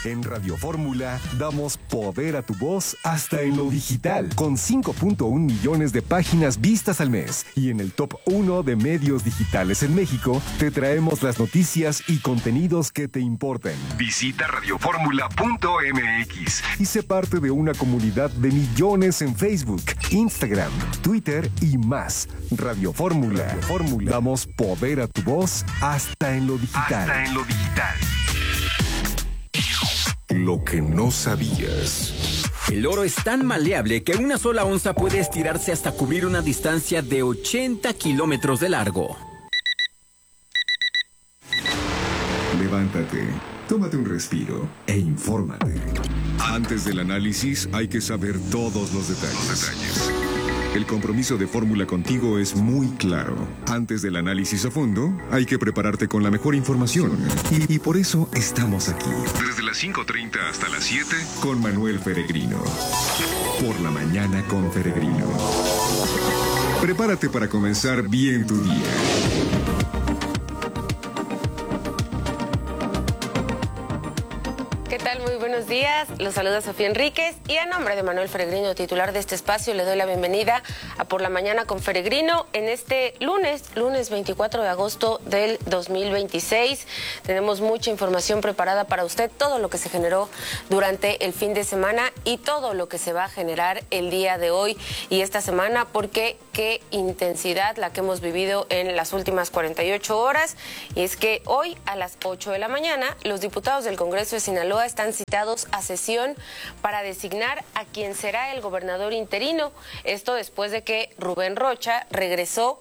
En Radio Fórmula damos poder a tu voz hasta en lo digital, con 5.1 millones de páginas vistas al mes. Y en el top 1 de medios digitales en México, te traemos las noticias y contenidos que te importan. Visita radioformula.mx y sé parte de una comunidad de millones en Facebook, Instagram, Twitter y más. Radio Fórmula. Damos poder a tu voz hasta en lo digital. Lo que no sabías. El oro es tan maleable que una sola onza puede estirarse hasta cubrir una distancia de 80 kilómetros de largo. Levántate, tómate un respiro e infórmate. Antes del análisis hay que saber todos los detalles. El compromiso de Fórmula contigo es muy claro. Antes del análisis a fondo, hay que prepararte con la mejor información. Y por eso estamos aquí. Desde las 5:30 hasta las 7, con Manuel Peregrino. Por la mañana con Peregrino. Prepárate para comenzar bien tu día. ¿Qué tal? Muy buenos días. Los saluda Sofía Enríquez y a nombre de Manuel Peregrino, titular de este espacio, le doy la bienvenida a Por la Mañana con Peregrino en este lunes 24 de agosto del 2026. Tenemos mucha información preparada para usted, todo lo que se generó durante el fin de semana y todo lo que se va a generar el día de hoy y esta semana, porque qué intensidad la que hemos vivido en las últimas 48 horas. Y es que hoy a las 8 de la mañana los diputados del Congreso de Sinaloa están citados a sesión para designar a quien será el gobernador interino. Esto después de que Rubén Rocha regresó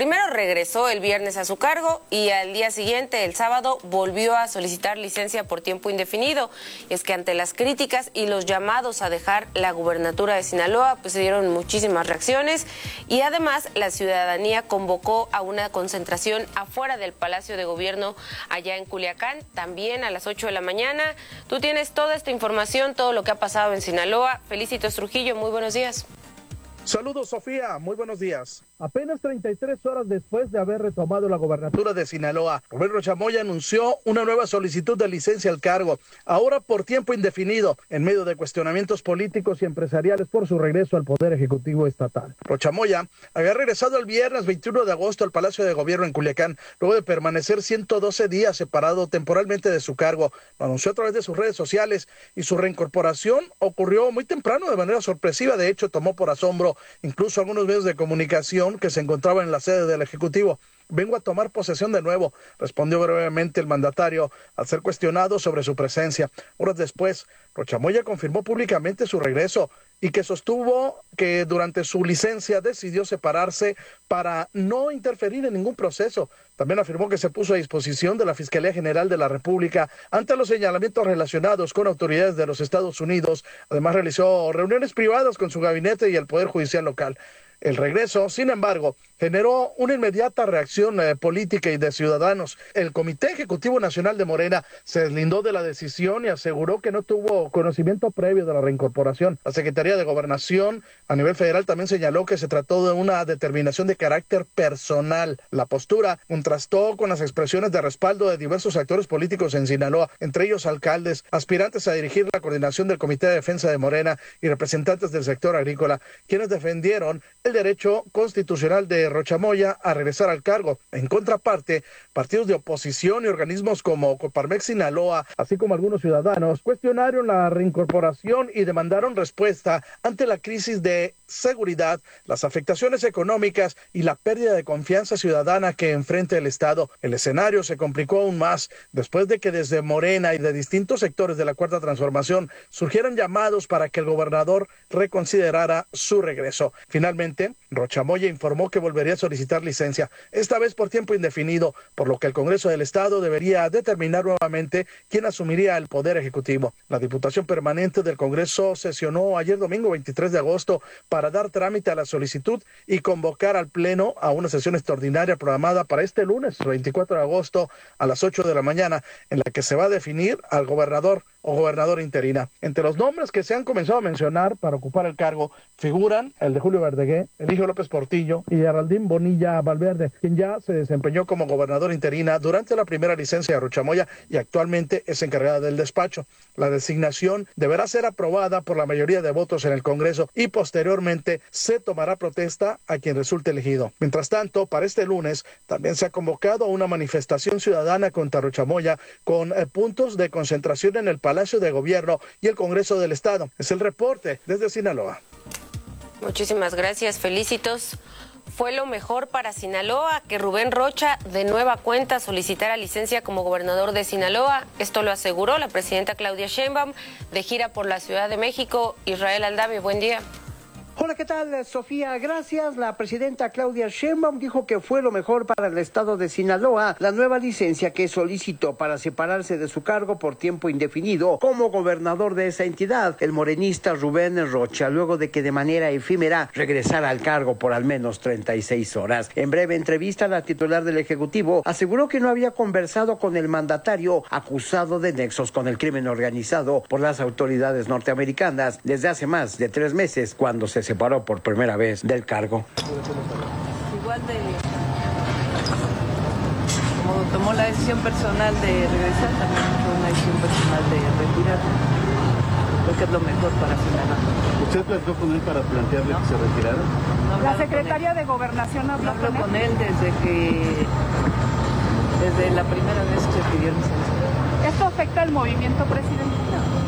el viernes a su cargo y al día siguiente, el sábado, volvió a solicitar licencia por tiempo indefinido. Y es que ante las críticas y los llamados a dejar la gubernatura de Sinaloa, pues se dieron muchísimas reacciones y además la ciudadanía convocó a una concentración afuera del Palacio de Gobierno allá en Culiacán, también a las 8 de la mañana. Tú tienes toda esta información, todo lo que ha pasado en Sinaloa. Felicitos Trujillo, muy buenos días. Saludos, Sofía, muy buenos días. Apenas 33 horas después de haber retomado la gobernatura de Sinaloa, Rubén Rocha Moya anunció una nueva solicitud de licencia al cargo, ahora por tiempo indefinido, en medio de cuestionamientos políticos y empresariales por su regreso al Poder Ejecutivo Estatal. Rocha Moya había regresado el viernes 21 de agosto al Palacio de Gobierno en Culiacán, luego de permanecer 112 días separado temporalmente de su cargo. Lo anunció a través de sus redes sociales y su reincorporación ocurrió muy temprano de manera sorpresiva. De hecho, tomó por asombro incluso algunos medios de comunicación que se encontraban en la sede del Ejecutivo. Vengo a tomar posesión de nuevo, respondió brevemente el mandatario al ser cuestionado sobre su presencia. Horas después, Rocha Moya confirmó públicamente su regreso y que sostuvo que durante su licencia decidió separarse para no interferir en ningún proceso. También afirmó que se puso a disposición de la Fiscalía General de la República ante los señalamientos relacionados con autoridades de los Estados Unidos. Además, realizó reuniones privadas con su gabinete y el Poder Judicial local. El regreso, sin embargo, generó una inmediata reacción política y de ciudadanos. El Comité Ejecutivo Nacional de Morena se deslindó de la decisión y aseguró que no tuvo conocimiento previo de la reincorporación. La Secretaría de Gobernación a nivel federal también señaló que se trató de una determinación de carácter personal. La postura contrastó con las expresiones de respaldo de diversos actores políticos en Sinaloa, entre ellos alcaldes, aspirantes a dirigir la coordinación del Comité de Defensa de Morena y representantes del sector agrícola, quienes defendieron el derecho constitucional de Rocha Moya a regresar al cargo. En contraparte, partidos de oposición y organismos como Coparmex Sinaloa, así como algunos ciudadanos, cuestionaron la reincorporación y demandaron respuesta ante la crisis de seguridad, las afectaciones económicas y la pérdida de confianza ciudadana que enfrenta el Estado. El escenario se complicó aún más después de que desde Morena y de distintos sectores de la Cuarta Transformación surgieran llamados para que el gobernador reconsiderara su regreso. Finalmente, Rocha Moya informó que volvería a solicitar licencia, esta vez por tiempo indefinido, por lo que el Congreso del Estado debería determinar nuevamente quién asumiría el Poder Ejecutivo. La Diputación Permanente del Congreso sesionó ayer domingo 23 de agosto para dar trámite a la solicitud y convocar al Pleno a una sesión extraordinaria programada para este lunes, 24 de agosto, a las 8 de la mañana, en la que se va a definir al gobernador o gobernadora interina. Entre los nombres que se han comenzado a mencionar para ocupar el cargo figuran el de Julio Verdegué, Eligio López Portillo y Geraldine Bonilla Valverde, quien ya se desempeñó como gobernadora interina durante la primera licencia de Rochamoya y actualmente es encargada del despacho. La designación deberá ser aprobada por la mayoría de votos en el Congreso y posteriormente se tomará protesta a quien resulte elegido. Mientras tanto, para este lunes también se ha convocado a una manifestación ciudadana contra Rochamoya con puntos de concentración en el Palacio de Gobierno y el Congreso del Estado. Es el reporte desde Sinaloa. Muchísimas gracias, felicitos. Fue lo mejor para Sinaloa que Rubén Rocha de nueva cuenta solicitara licencia como gobernador de Sinaloa. Esto lo aseguró la presidenta Claudia Sheinbaum de gira por la Ciudad de México. Israel Aldave, buen día. Hola, ¿qué tal, Sofía? Gracias. La presidenta Claudia Sheinbaum dijo que fue lo mejor para el estado de Sinaloa la nueva licencia que solicitó para separarse de su cargo por tiempo indefinido como gobernador de esa entidad, el morenista Rubén Rocha, luego de que de manera efímera regresara al cargo por al menos 36 horas. En breve entrevista, la titular del Ejecutivo aseguró que no había conversado con el mandatario acusado de nexos con el crimen organizado por las autoridades norteamericanas desde hace más de 3 meses, cuando se separó por primera vez del cargo. Igual como tomó la decisión personal de regresar, también tomó una decisión personal de retirar. Creo que es lo mejor para Sinaloa. ¿Usted platicó con él para plantearle que se retirara? No, ¿La secretaria de Gobernación habló con él desde la primera vez que pidió licencia. ¿Esto afecta al movimiento presidencial?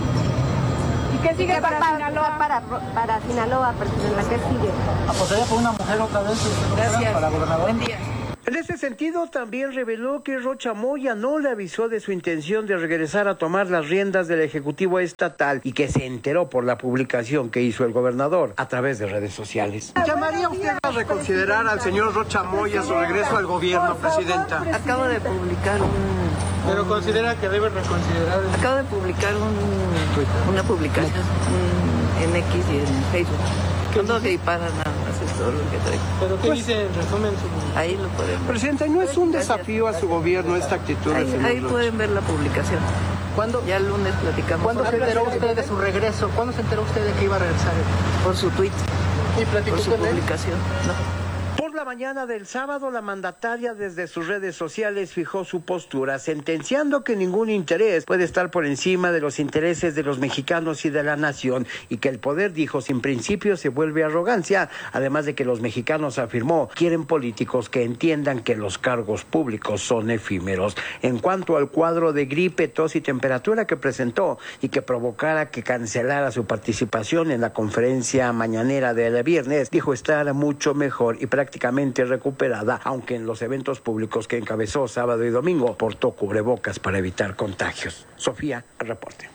¿Qué sigue para Sinaloa? Para Sinaloa, presidenta, ¿qué sigue? ¿Apostaría por una mujer otra vez? Gracias. Para gobernador. Buen día. En ese sentido, también reveló que Rocha Moya no le avisó de su intención de regresar a tomar las riendas del Ejecutivo Estatal y que se enteró por la publicación que hizo el gobernador a través de redes sociales. ¿Llamaría usted a reconsiderar al señor Rocha Moya su regreso al gobierno, presidenta? Acabo de publicar ¿Pero considera que debe reconsiderar? Acabo de publicar una publicación en X y en Facebook. No se para nada más, es todo lo que traigo. ¿Pero qué dice en resumen? Ahí lo podemos. Presidenta, ¿no es un desafío a su gobierno esta actitud del señor Ahí Rocha? pueden ver la publicación. ¿Cuándo? Ya el lunes platicamos. ¿Cuándo se enteró usted de su regreso? ¿Cuándo se enteró usted de que iba a regresar? Por su tweet. ¿Y platicó por su con él? publicación. No. Por la mañana del sábado, la mandataria desde sus redes sociales fijó su postura, sentenciando que ningún interés puede estar por encima de los intereses de los mexicanos y de la nación, y que el poder, dijo, sin principios se vuelve arrogancia, además de que los mexicanos, afirmó, quieren políticos que entiendan que los cargos públicos son efímeros. En cuanto al cuadro de gripe, tos y temperatura que presentó y que provocara que cancelara su participación en la conferencia mañanera del viernes, dijo estar mucho mejor y prácticamente recuperada, aunque en los eventos públicos que encabezó sábado y domingo portó cubrebocas para evitar contagios. Sofía, el reporte.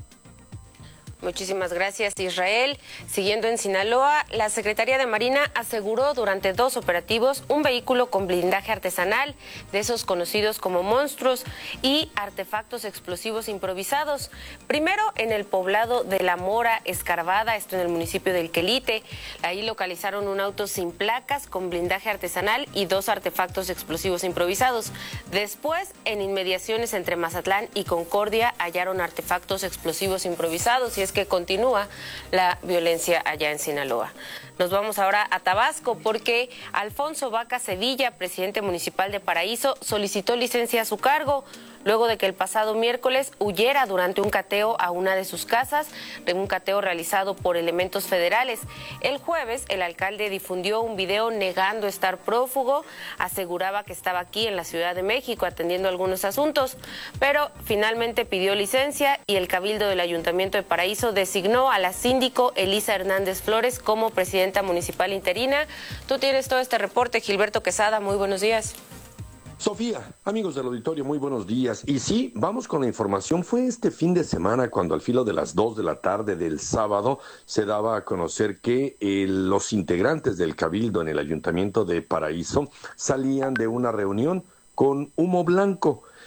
Muchísimas gracias, Israel. Siguiendo en Sinaloa, la Secretaría de Marina aseguró durante 2 operativos un vehículo con blindaje artesanal, de esos conocidos como monstruos, y artefactos explosivos improvisados. Primero en el poblado de La Mora Escarbada, esto en el municipio del Quelite. Ahí localizaron un auto sin placas con blindaje artesanal y 2 artefactos explosivos improvisados. Después, en inmediaciones entre Mazatlán y Concordia, hallaron artefactos explosivos improvisados, y es que continúa la violencia allá en Sinaloa. Nos vamos ahora a Tabasco porque Alfonso Vaca Sevilla, presidente municipal de Paraíso, solicitó licencia a su cargo luego de que el pasado miércoles huyera durante un cateo a una de sus casas, un cateo realizado por elementos federales. El jueves, el alcalde difundió un video negando estar prófugo, aseguraba que estaba aquí en la Ciudad de México atendiendo algunos asuntos, pero finalmente pidió licencia y el Cabildo del Ayuntamiento de Paraíso designó a la síndico Elisa Hernández Flores como presidenta municipal interina. Tú tienes todo este reporte, Gilberto Quesada, muy buenos días. Sofía, amigos del auditorio, muy buenos días. Y sí, vamos con la información. Fue este fin de semana cuando al filo de las 2 de la tarde del sábado se daba a conocer que los integrantes del Cabildo en el Ayuntamiento de Paraíso salían de una reunión con humo blanco.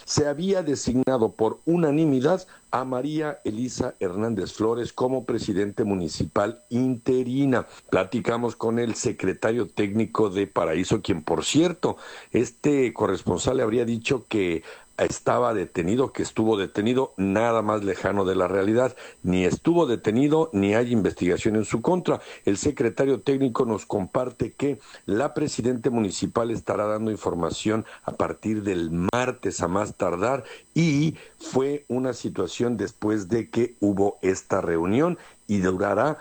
se había designado por unanimidad a María Elisa Hernández Flores como presidente municipal interina. Platicamos con el secretario técnico de Paraíso, quien, por cierto, este corresponsal le habría dicho que estaba detenido, que estuvo detenido, nada más lejano de la realidad. Ni estuvo detenido, ni hay investigación en su contra. El secretario técnico nos comparte que la presidenta municipal estará dando información a partir del martes a más tardar, y fue una situación después de que hubo esta reunión y durará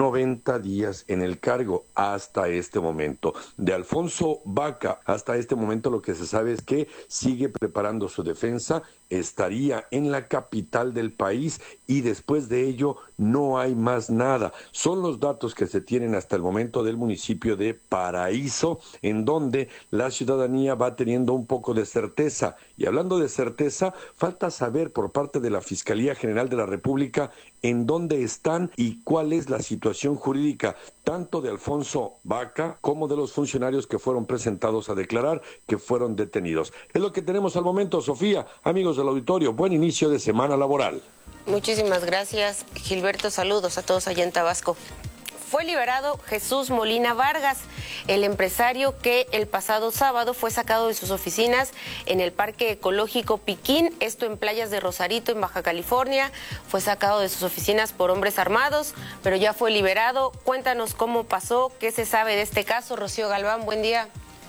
90 días en el cargo hasta este momento. De Alfonso Vaca, hasta este momento lo que se sabe es que sigue preparando su defensa, estaría en la capital del país y después de ello no hay más nada. Son los datos que se tienen hasta el momento del municipio de Paraíso, en donde la ciudadanía va teniendo un poco de certeza. Y hablando de certeza, falta saber por parte de la Fiscalía General de la República en dónde están y cuál es la situación jurídica, tanto de Alfonso Vaca como de los funcionarios que fueron presentados a declarar que fueron detenidos. Es lo que tenemos al momento, Sofía. Amigos del auditorio, buen inicio de semana laboral. Muchísimas gracias, Gilberto. Saludos a todos allá en Tabasco. Fue liberado Jesús Molina Vargas, el empresario que el pasado sábado fue sacado de sus oficinas en el Parque Ecológico Piquín, esto en Playas de Rosarito, en Baja California. Fue sacado de sus oficinas por hombres armados, pero ya fue liberado. Cuéntanos cómo pasó, qué se sabe de este caso. Rocío Galván, buen día.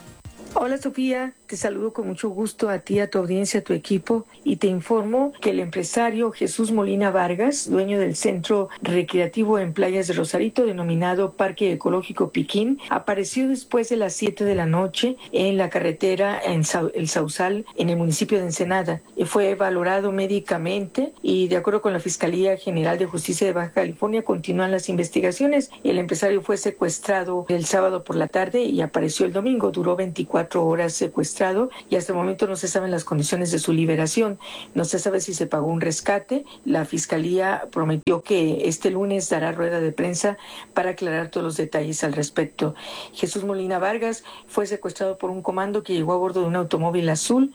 Hola Sofía, te saludo con mucho gusto a ti, a tu audiencia, a tu equipo, y te informo que el empresario Jesús Molina Vargas, dueño del centro recreativo en Playas de Rosarito denominado Parque Ecológico Piquín, apareció después de las 7 de la noche en la carretera en El Sausal, en el municipio de Ensenada. Fue valorado médicamente y de acuerdo con la Fiscalía General de Justicia de Baja California continúan las investigaciones. El empresario fue secuestrado el sábado por la tarde y apareció el domingo. Duró 24 horas secuestrado y hasta el momento no se saben las condiciones de su liberación. No se sabe si se pagó un rescate. La Fiscalía prometió que este lunes dará rueda de prensa para aclarar todos los detalles al respecto. Jesús Molina Vargas fue secuestrado por un comando que llegó a bordo de un automóvil azul.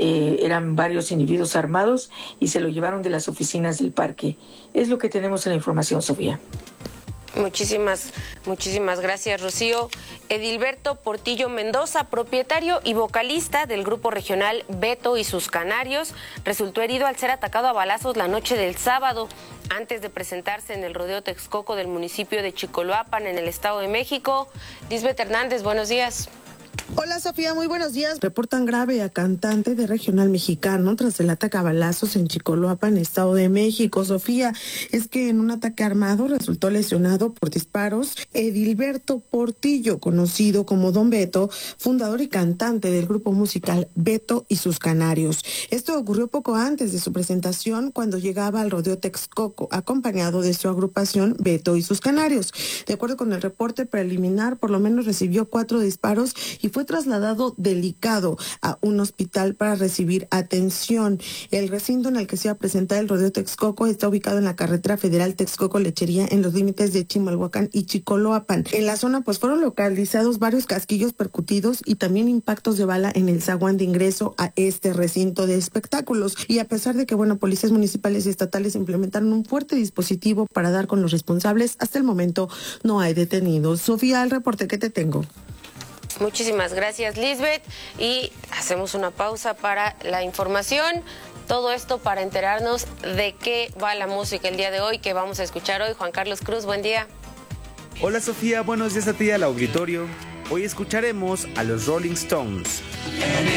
Eran varios individuos armados y se lo llevaron de las oficinas del parque. Es lo que tenemos en la información, Sofía. Muchísimas gracias, Rocío. Edilberto Portillo Mendoza, propietario y vocalista del grupo regional Beto y sus Canarios, resultó herido al ser atacado a balazos la noche del sábado, antes de presentarse en el Rodeo Texcoco del municipio de Chicoloapan, en el Estado de México. Lisbeth Hernández, buenos días. Hola Sofía, muy buenos días. Reportan grave a cantante de regional mexicano tras el ataque a balazos en Chicoloapan, Estado de México. Sofía, es que en un ataque armado resultó lesionado por disparos Edilberto Portillo, conocido como Don Beto, fundador y cantante del grupo musical Beto y sus Canarios. Esto ocurrió poco antes de su presentación, cuando llegaba al Rodeo Texcoco, acompañado de su agrupación Beto y sus Canarios. De acuerdo con el reporte preliminar, por lo menos recibió 4 disparos y fue trasladado delicado a un hospital para recibir atención. El recinto en el que se iba a presentar el Rodeo Texcoco está ubicado en la carretera federal Texcoco-Lechería, en los límites de Chimalhuacán y Chicoloapan. En la zona pues fueron localizados varios casquillos percutidos y también impactos de bala en el zaguán de ingreso a este recinto de espectáculos. Y a pesar de que policías municipales y estatales implementaron un fuerte dispositivo para dar con los responsables, hasta el momento no hay detenidos. Sofía, el reporte que te tengo. Muchísimas gracias, Lisbeth, y hacemos una pausa para la información. Todo esto para enterarnos de qué va la música el día de hoy, que vamos a escuchar hoy. Juan Carlos Cruz, buen día. Hola Sofía, buenos días a ti, al auditorio. Hoy escucharemos a los Rolling Stones.